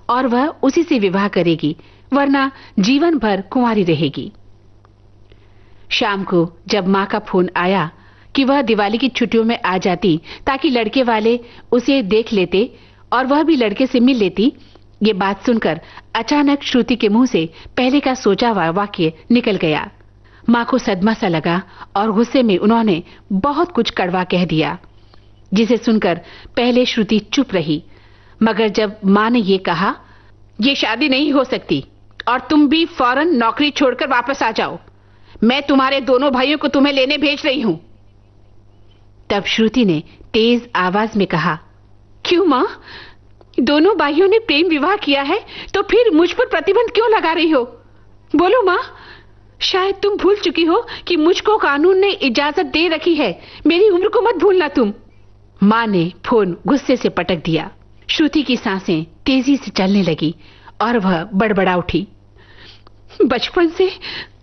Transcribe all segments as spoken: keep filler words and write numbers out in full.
और वह उसी से विवाह करेगी, वरना जीवन भर कुंवारी रहेगी। शाम को जब माँ का फोन आया कि वह दिवाली की छुट्टियों में आ जाती ताकि लड़के वाले उसे देख लेते और वह भी लड़के से मिल लेती, ये बात सुनकर अचानक श्रुति के मुंह से पहले का सोचा हुआ वाक्य निकल गया। माँ को सदमा सा लगा और गुस्से में उन्होंने बहुत कुछ कड़वा कह दिया, जिसे सुनकर पहले श्रुति चुप रही। मगर जब माँ ने ये कहा, ये शादी नहीं हो सकती और तुम भी फौरन नौकरी छोड़कर वापस आ जाओ, मैं तुम्हारे दोनों भाइयों को तुम्हें लेने भेज रही हूं। तब श्रुति ने तेज आवाज में कहा, क्यों माँ? दोनों भाइयों ने प्रेम विवाह किया है तो फिर मुझ पर प्रतिबंध क्यों लगा रही हो? बोलो माँ, शायद तुम भूल चुकी हो कि मुझको कानून ने इजाजत दे रखी है, मेरी उम्र को मत भूलना तुम। माँ ने फोन गुस्से से पटक दिया। श्रुति की सांसें तेजी से चलने लगी और वह बड़बड़ा उठी, बचपन से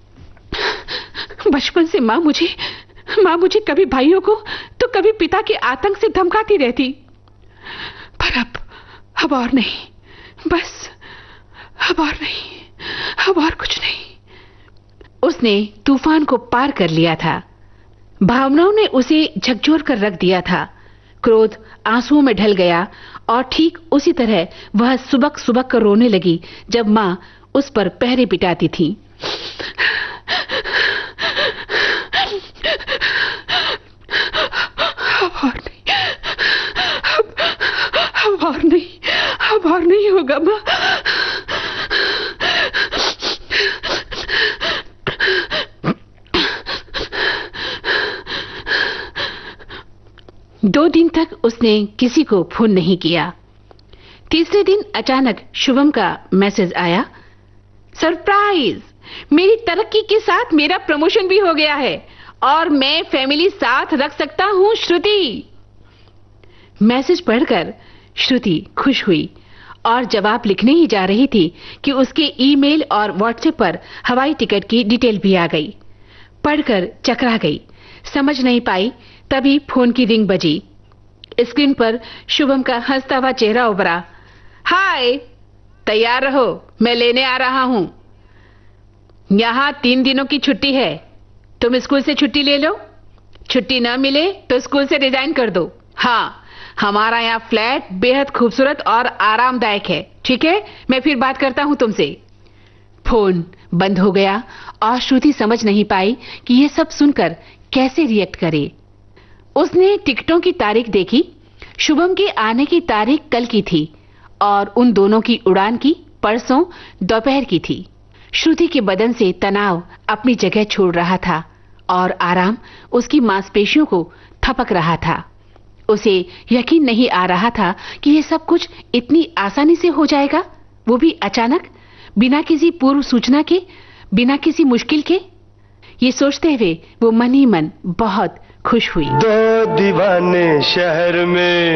बचपन से माँ मुझे माँ मुझे कभी भाइयों को तो कभी पिता के आतंक से धमकाती रहती, पर अब अब और नहीं, बस अब और नहीं, अब और कुछ नहीं। उसने तूफान को पार कर लिया था। भावनाओं ने उसे झकझोर कर रख दिया था। क्रोध आंसुओं में ढल गया और ठीक उसी तरह वह सुबक सुबक कर रोने लगी जब माँ उस पर पहरे पिटाती थी। अब और नहीं, अब, अब और नहीं, अब और नहीं होगा माँ। दो दिन तक उसने किसी को फोन नहीं किया। तीसरे दिन अचानक शुभम का मैसेज आया, सरप्राइज, मेरी तरक्की के साथ मेरा प्रमोशन भी हो गया है और मैं फैमिली साथ रख सकता हूं श्रुति। मैसेज पढ़कर श्रुति खुश हुई और जवाब लिखने ही जा रही थी कि उसके ईमेल और व्हाट्सएप पर हवाई टिकट की डिटेल भी आ गई। पढ़कर चकरा गई, समझ नहीं पाई। तभी फोन की रिंग बजी। स्क्रीन पर शुभम का हंसता हुआ चेहरा उभरा। हाय, तैयार रहो, मैं लेने आ रहा हूं। यहां तीन दिनों की छुट्टी है, तुम स्कूल से छुट्टी ले लो, छुट्टी न मिले तो स्कूल से रिजाइन कर दो। हाँ, हमारा यहाँ फ्लैट बेहद खूबसूरत और आरामदायक है, ठीक है? मैं फिर बात करता हूं तुमसे। फोन बंद हो गया और श्रुति समझ नहीं पाई कि ये सब सुनकर कैसे रिएक्ट करे। उसने टिकटों की तारीख देखी। शुभम के आने की तारीख कल की थी और उन दोनों की उड़ान की परसों दोपहर की थी। श्रुति के बदन से तनाव अपनी जगह छोड़ रहा था और आराम उसकी मांसपेशियों को थपक रहा था। उसे यकीन नहीं आ रहा था कि ये सब कुछ इतनी आसानी से हो जाएगा, वो भी अचानक, बिना किसी पूर्व सूचना के, बिना किसी मुश्किल के। ये सोचते हुए वो मन ही मन बहुत खुश हुई। दो दीवाने शहर में